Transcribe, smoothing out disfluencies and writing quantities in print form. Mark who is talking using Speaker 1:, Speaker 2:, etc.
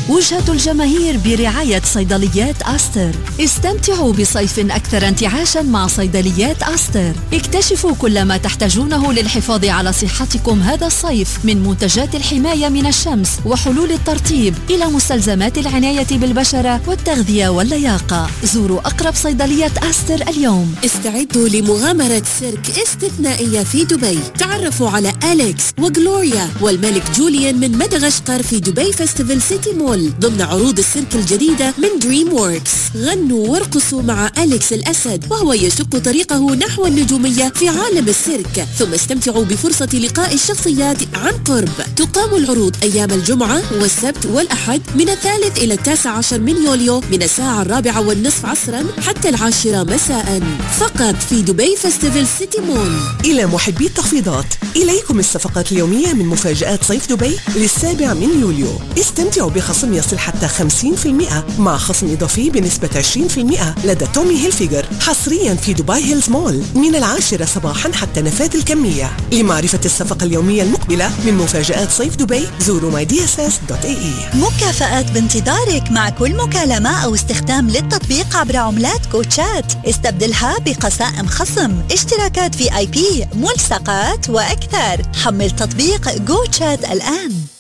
Speaker 1: وجهة الجماهير برعاية صيدليات أستر. استمتعوا بصيف أكثر انتعاشا مع صيدليات أستر. اكتشفوا كل ما تحتاجونه للحفاظ على صحتكم هذا الصيف، من منتجات الحماية من الشمس وحلول الترطيب إلى مستلزمات العناية بالبشرة والتغذية واللياقة. زوروا أقرب صيدلية أستر اليوم.
Speaker 2: استعدوا لمغامرة سيرك استثنائية في دبي. تعرفوا على أليكس وغلوريا والملك جوليان من مدغشقر في دبي فيستيفال سيتي مول ضمن عروض السيرك الجديدة من دريم ووركس. غنوا وارقصوا مع أليكس الأسد وهو يشق طريقه نحو النجومية في عالم السيرك، ثم استمتعوا بفرصة لقاء الشخصيات عن قرب. تقام العروض أيام الجمعة والسبت والأحد من 3 إلى 19 من يوليو من الساعة 4:30 عصرا حتى 10 مساء، فقط في دبي فيستيفال سيتي مول.
Speaker 3: إلى محبي التخفيضات، إليكم الصفقات اليومية من مفاجآت صيف دبي لل7 من يوليو. استمتعوا بخصم يصل حتى 50% مع خصم إضافي بنسبة 20% لدى تومي هيلفيجر، حصريا في دبي هيلز مول من 10 صباحا حتى نفاذ الكمية. لمعرفة الصفقة اليومية المقبلة من مفاجآت صيف دبي زوروا mydss.ae.
Speaker 4: مكافآت بانتظارك مع كل مكالمة أو استخدام للتطبيق عبر عملات كوتشات. استبدلها بقسائم خصم، اشتراكات VIP، ملصقات وأكثر. حمل تطبيق كوتشات الآن.